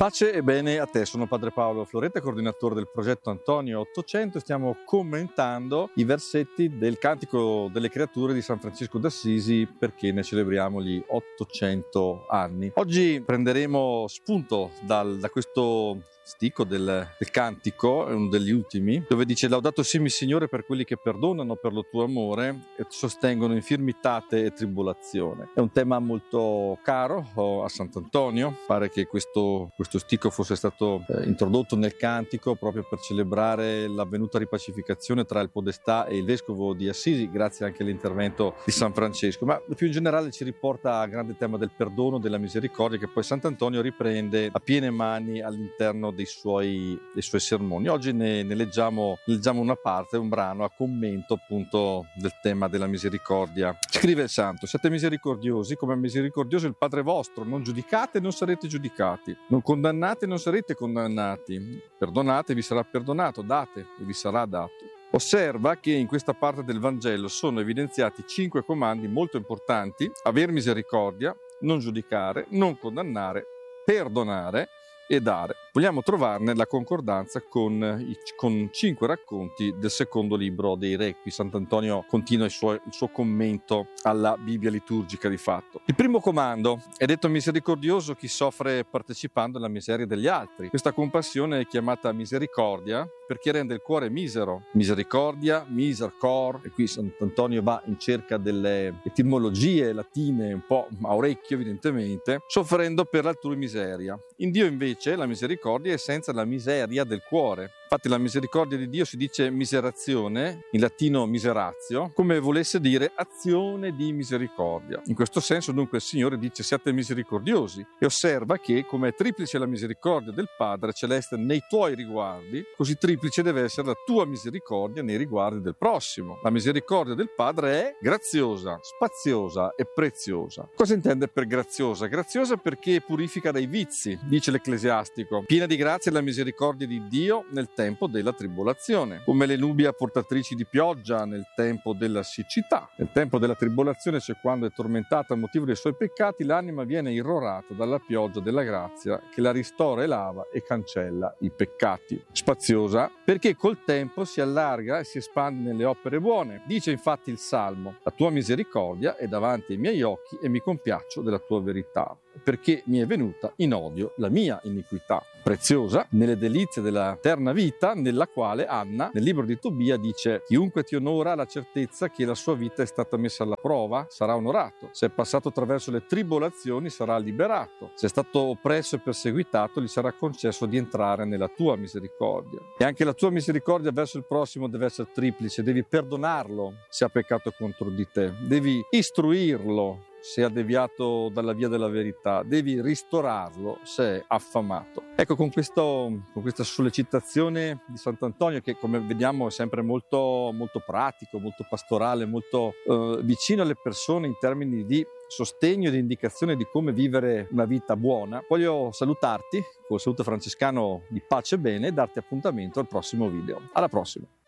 Pace e bene a te, sono Padre Paolo Floretta, coordinatore del progetto Antonio 800 e stiamo commentando i versetti del Cantico delle Creature di San Francesco d'Assisi perché ne celebriamo gli 800 anni. Oggi prenderemo spunto da questo sticco del cantico, è uno degli ultimi, dove dice: Laudato simi Signore per quelli che perdonano per lo tuo amore e sostengono infirmitate e tribolazione. È un tema molto caro a Sant'Antonio. Pare che questo sticco fosse stato introdotto nel cantico proprio per celebrare l'avvenuta ripacificazione tra il podestà e il vescovo di Assisi, grazie anche all'intervento di San Francesco, ma più in generale ci riporta al grande tema del perdono, della misericordia, che poi Sant'Antonio riprende a piene mani all'interno dei suoi sermoni. Oggi ne leggiamo una parte, un brano a commento appunto del tema della misericordia. Scrive il santo: siate misericordiosi come è misericordioso il Padre vostro, non giudicate e non sarete giudicati, non condannate e non sarete condannati, perdonate e vi sarà perdonato, date e vi sarà dato. Osserva che in questa parte del Vangelo sono evidenziati 5 comandi molto importanti: aver misericordia, non giudicare, non condannare, perdonare e dare. Vogliamo trovarne la concordanza con 5 racconti del secondo libro dei Re. Qui Sant'Antonio continua il suo commento alla Bibbia liturgica di fatto. Il primo comando: è detto misericordioso chi soffre partecipando alla miseria degli altri. Questa compassione è chiamata misericordia perché rende il cuore misero. Misericordia, misercor, e qui Sant'Antonio va in cerca delle etimologie latine un po' a orecchio evidentemente, soffrendo per l'altrui miseria. In Dio invece la misericordia è senza la miseria del cuore. Infatti la misericordia di Dio si dice miserazione, in latino miseratio, come volesse dire azione di misericordia. In questo senso dunque il Signore dice: siate misericordiosi, e osserva che come è triplice la misericordia del Padre Celeste nei tuoi riguardi, così triplice deve essere la tua misericordia nei riguardi del prossimo. La misericordia del Padre è graziosa, spaziosa e preziosa. Cosa intende per graziosa? Graziosa perché purifica dai vizi, dice l'Ecclesiastico. Piena di grazia è la misericordia di Dio nel tempo della tribolazione, come le nubi portatrici di pioggia nel tempo della siccità. Nel tempo della tribolazione, cioè quando è tormentata a motivo dei suoi peccati, l'anima viene irrorata dalla pioggia della grazia che la ristora e lava e cancella i peccati. Spaziosa perché col tempo si allarga e si espande nelle opere buone. Dice infatti il Salmo: la tua misericordia è davanti ai miei occhi e mi compiaccio della tua verità, perché mi è venuta in odio la mia iniquità. Preziosa nelle delizie della eterna vita, nella quale Anna nel libro di Tobia dice: chiunque ti onora ha la certezza che la sua vita è stata messa alla prova sarà onorato, se è passato attraverso le tribolazioni sarà liberato, se è stato oppresso e perseguitato gli sarà concesso di entrare nella tua misericordia. E anche la tua misericordia verso il prossimo deve essere triplice: devi perdonarlo se ha peccato contro di te, devi istruirlo se ha deviato dalla via della verità, devi ristorarlo se è affamato. Ecco, con questa sollecitazione di Sant'Antonio, che come vediamo è sempre molto, molto pratico, molto pastorale, molto vicino alle persone in termini di sostegno e di indicazione di come vivere una vita buona, voglio salutarti col saluto francescano di pace e bene e darti appuntamento al prossimo video. Alla prossima!